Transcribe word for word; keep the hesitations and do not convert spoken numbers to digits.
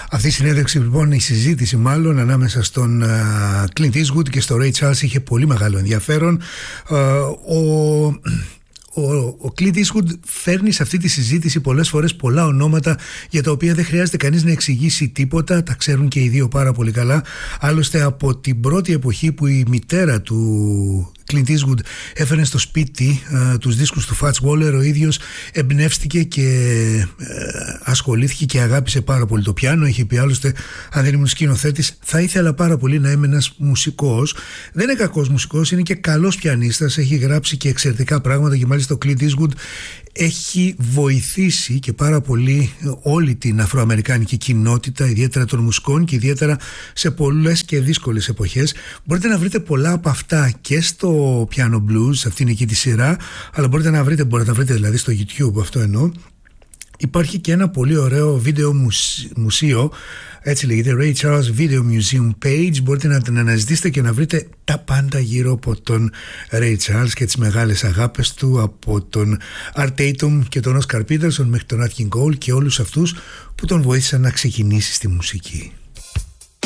Αυτή η συνέντευξη, λοιπόν, η συζήτηση μάλλον ανάμεσα στον uh, Clint Eastwood και στο Ray Charles είχε πολύ μεγάλο ενδιαφέρον. Uh, ο... Ο, ο Clint Eastwood φέρνει σε αυτή τη συζήτηση πολλές φορές πολλά ονόματα για τα οποία δεν χρειάζεται κανείς να εξηγήσει τίποτα, τα ξέρουν και οι δύο πάρα πολύ καλά. Άλλωστε, από την πρώτη εποχή που η μητέρα του Clint Eastwood έφερε στο σπίτι uh, τους δίσκους του Fats Waller, ο ίδιος εμπνεύστηκε και uh, ασχολήθηκε και αγάπησε πάρα πολύ το πιάνο. Είχε πει άλλωστε, αν δεν ήμουν σκηνοθέτης, θα ήθελα πάρα πολύ να είμαι ένας μουσικός. Δεν είναι κακός μουσικός, είναι και καλός πιανίστας, έχει γράψει και εξαιρετικά πράγματα και μάλιστα ο Clint Eastwood έχει βοηθήσει και πάρα πολύ όλη την αφροαμερικάνικη κοινότητα, ιδιαίτερα των μουσικών και ιδιαίτερα σε πολλές και δύσκολες εποχές. Μπορείτε να βρείτε πολλά από αυτά και στο Piano Blues, αυτή είναι εκεί τη σειρά, αλλά μπορείτε να βρείτε, μπορείτε να βρείτε δηλαδή στο YouTube, αυτό εννοώ. Υπάρχει και ένα πολύ ωραίο βίντεο μουσείο, έτσι λέγεται, Ray Charles Video Museum Page. Μπορείτε να την αναζητήσετε και να βρείτε τα πάντα γύρω από τον Ray Charles και τις μεγάλες αγάπες του, από τον Art Tatum και τον Oscar Peterson μέχρι τον Nat King Cole και όλους αυτούς που τον βοήθησαν να ξεκινήσει στη μουσική.